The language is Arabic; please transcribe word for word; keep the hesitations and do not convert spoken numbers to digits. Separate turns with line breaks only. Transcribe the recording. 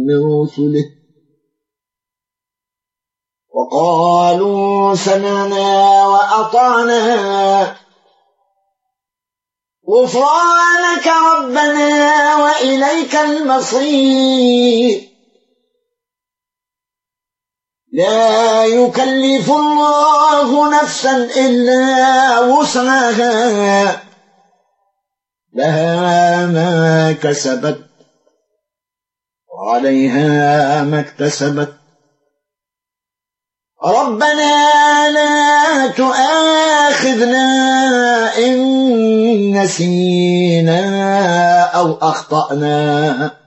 من رسله وقالوا سمعنا وأطعنا غفرانك ربنا وإليك المصير لا يكلف الله نفسا إلا وسعها لها ما كسبت وعليها ما اكتسبت ربنا لا تؤاخذنا إن نسينا أو أخطأنا